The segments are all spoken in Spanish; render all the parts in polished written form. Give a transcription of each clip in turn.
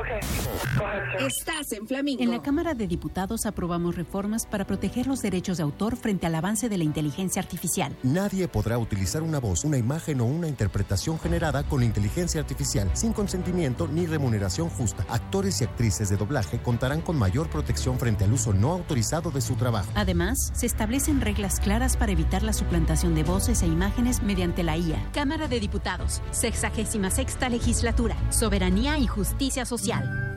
Estás en Flamingo. En la Cámara de Diputados aprobamos reformas para proteger los derechos de autor frente al avance de la inteligencia artificial. Nadie podrá utilizar una voz, una imagen o una interpretación generada con inteligencia artificial sin consentimiento ni remuneración justa. Actores y actrices de doblaje contarán con mayor protección frente al uso no autorizado de su trabajo. Además, se establecen reglas claras para evitar la suplantación de voces e imágenes mediante la IA. Cámara de Diputados, 66ª Legislatura, Soberanía y Justicia Social.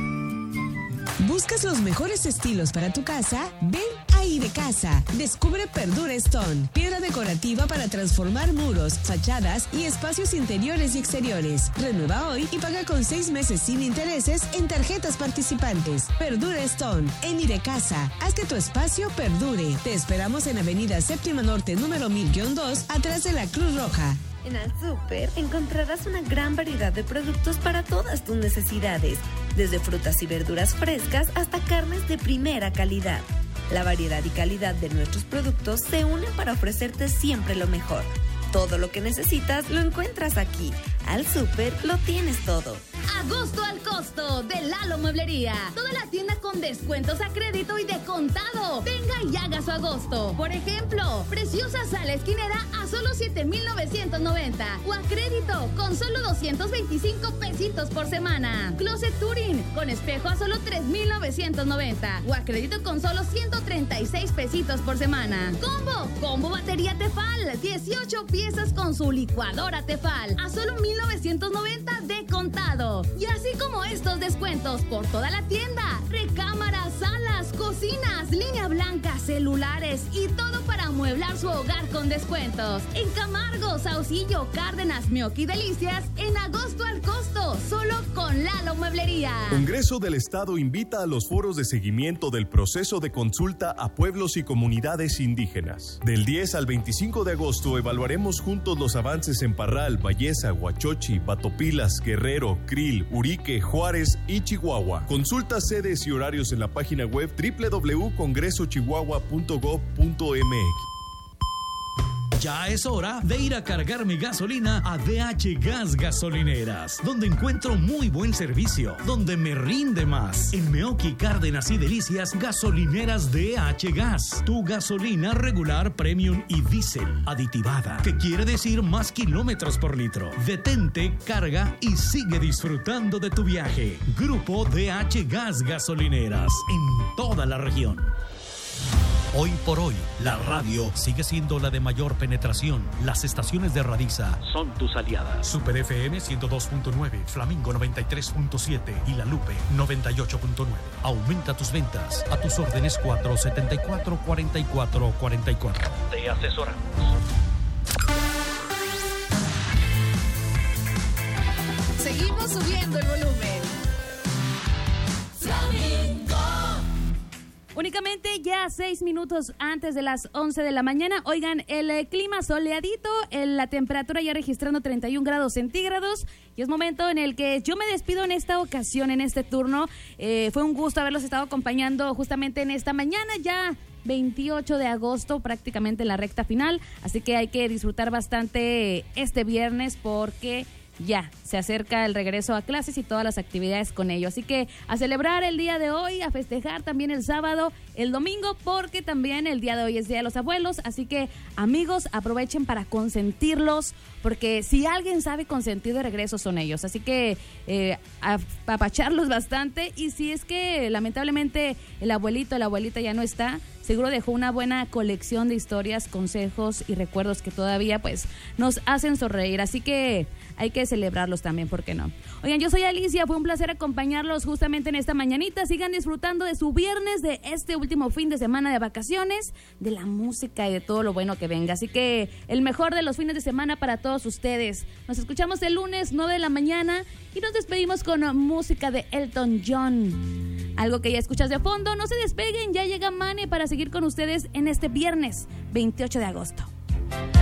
¿Buscas los mejores estilos para tu casa? Ven a Idecasa. Descubre Perdura Stone, piedra decorativa para transformar muros, fachadas y espacios interiores y exteriores. Renueva hoy y paga con 6 meses sin intereses en tarjetas participantes. Perdura Stone, en Idecasa. Haz que tu espacio perdure. Te esperamos en Avenida Séptima Norte, número 1000-2, atrás de la Cruz Roja. En Al Súper encontrarás una gran variedad de productos para todas tus necesidades, desde frutas y verduras frescas hasta carnes de primera calidad. La variedad y calidad de nuestros productos se unen para ofrecerte siempre lo mejor. Todo lo que necesitas lo encuentras aquí. Al Súper lo tienes todo. Agosto al costo de Lalo Mueblería. Toda la tienda con descuentos a crédito y de contado. Venga y haga su agosto. Por ejemplo, preciosa sala esquinera a solo 7,990 o a crédito con solo 225 pesitos por semana. Closet Touring con espejo a solo 3,990 o a crédito con solo 136 pesitos por semana. Combo batería Tefal, 18 piezas con su licuadora Tefal a solo 1,990 de contado. Y así como estos descuentos por toda la tienda, recámaras, salas, cocinas, línea blanca, celulares y todo para amueblar su hogar con descuentos. En Camargo, Saucillo, Cárdenas, Mioqui y Delicias, en agosto al costo, solo con Lalo Mueblería. Congreso del Estado invita a los foros de seguimiento del proceso de consulta a pueblos y comunidades indígenas. Del 10 al 25 de agosto evaluaremos juntos los avances en Parral, Valleza, Huachochi, Batopilas, Guerrero, Krill, Urique, Juárez y Chihuahua. Consulta sedes y horarios en la página web www.congresochihuahua.gov.mx. Ya es hora de ir a cargar mi gasolina a DH Gas Gasolineras, donde encuentro muy buen servicio, donde me rinde más. En Meoqui, Cárdenas y Delicias, gasolineras DH Gas. Tu gasolina regular, premium y diésel aditivada, que quiere decir más kilómetros por litro. Detente, carga y sigue disfrutando de tu viaje. Grupo DH Gas Gasolineras, en toda la región. Hoy por hoy, la radio sigue siendo la de mayor penetración. Las estaciones de Radiza son tus aliadas. Super FM 102.9, Flamingo 93.7 y La Lupe 98.9. Aumenta tus ventas. A tus órdenes 474-4444. Te asesoramos. Seguimos subiendo el volumen. Únicamente ya 6 minutos antes de las 11 de la mañana. Oigan, el clima soleadito, la temperatura ya registrando 31 grados centígrados. Y es momento en el que yo me despido en esta ocasión, en este turno. Fue un gusto haberlos estado acompañando justamente en esta mañana ya 28 de agosto, prácticamente la recta final. Así que hay que disfrutar bastante este viernes porque ya se acerca el regreso a clases y todas las actividades con ello. Así que a celebrar el día de hoy, a festejar también el sábado, el domingo, porque también el día de hoy es Día de los Abuelos. Así que, amigos, aprovechen para consentirlos, porque si alguien sabe consentir de regreso son ellos. Así que apapacharlos bastante. Y si es que lamentablemente el abuelito, la abuelita ya no está, seguro dejó una buena colección de historias, consejos y recuerdos que todavía pues nos hacen sonreír. Así que hay que celebrarlos también, ¿por qué no? Oigan, yo soy Alicia, fue un placer acompañarlos justamente en esta mañanita. Sigan disfrutando de su viernes, de este último fin de semana de vacaciones, de la música y de todo lo bueno que venga. Así que el mejor de los fines de semana para todos ustedes. Nos escuchamos el lunes 9 de la mañana y nos despedimos con música de Elton John. Algo que ya escuchas de fondo, no se despeguen, ya llega Mane para seguir con ustedes en este viernes 28 de agosto.